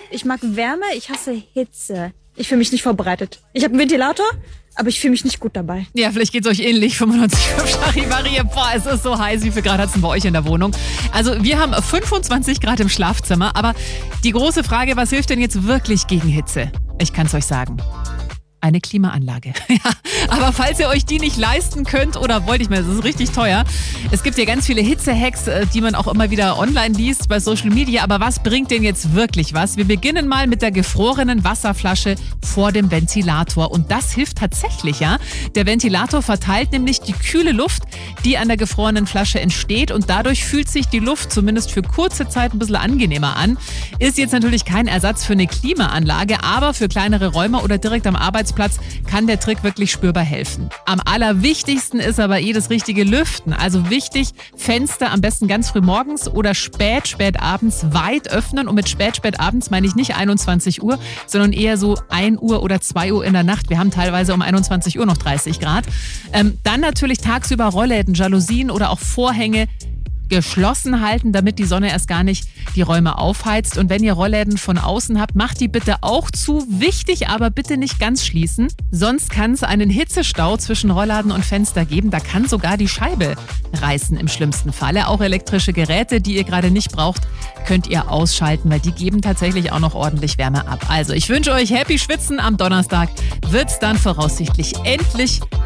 Ich mag Wärme, ich hasse Hitze. Ich fühle mich nicht vorbereitet. Ich habe einen Ventilator, aber ich fühle mich nicht gut dabei. Ja, vielleicht geht's euch ähnlich. 95,5 Charivari. Boah, es ist so heiß. Wie viel Grad hat's denn bei euch in der Wohnung? Also wir haben 25 Grad im Schlafzimmer. Aber die große Frage, was hilft denn jetzt wirklich gegen Hitze? Ich kann's euch sagen. Eine Klimaanlage. Ja, aber falls ihr euch die nicht leisten könnt oder wollt, ich meine, das ist richtig teuer. Es gibt ja ganz viele Hitze-Hacks, die man auch immer wieder online liest bei Social Media. Aber was bringt denn jetzt wirklich was? Wir beginnen mal mit der gefrorenen Wasserflasche vor dem Ventilator. Und das hilft tatsächlich, ja. Der Ventilator verteilt nämlich die kühle Luft, die an der gefrorenen Flasche entsteht. Und dadurch fühlt sich die Luft zumindest für kurze Zeit ein bisschen angenehmer an. Ist jetzt natürlich kein Ersatz für eine Klimaanlage, aber für kleinere Räume oder direkt am Arbeitsplatz kann der Trick wirklich spürbar helfen. Am allerwichtigsten ist aber das richtige Lüften. Also wichtig, Fenster am besten ganz früh morgens oder spät abends weit öffnen. Und mit spät abends meine ich nicht 21 Uhr, sondern eher so 1 Uhr oder 2 Uhr in der Nacht. Wir haben teilweise um 21 Uhr noch 30 Grad. Dann natürlich tagsüber Rollläden, Jalousien oder auch Vorhänge geschlossen halten, damit die Sonne erst gar nicht die Räume aufheizt. Und wenn ihr Rollläden von außen habt, macht die bitte auch zu. Wichtig, aber bitte nicht ganz schließen. Sonst kann es einen Hitzestau zwischen Rollladen und Fenster geben. Da kann sogar die Scheibe reißen im schlimmsten Falle. Auch elektrische Geräte, die ihr gerade nicht braucht, könnt ihr ausschalten, weil die geben tatsächlich auch noch ordentlich Wärme ab. Also ich wünsche euch happy Schwitzen. Am Donnerstag wird es dann voraussichtlich endlich